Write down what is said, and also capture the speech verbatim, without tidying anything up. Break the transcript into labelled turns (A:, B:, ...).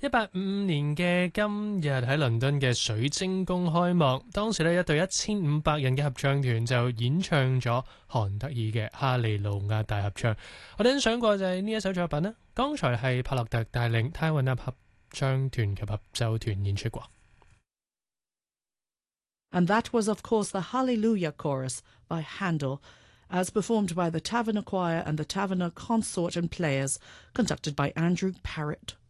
A: 一八五五年嘅今日喺倫敦嘅水晶宮開幕，當時呢，一隊一千五百人嘅合唱團就演唱咗韓德爾嘅《哈利路亞大合唱》。我哋欣賞過就係呢一首作品啦。剛才係帕洛特帶領泰雲納合唱團及合奏團演出過。
B: And that was, of course, the Hallelujah Chorus by Handel, as performed by the Taverner Choir and the Taverner Consort and Players, conducted by Andrew Parrott.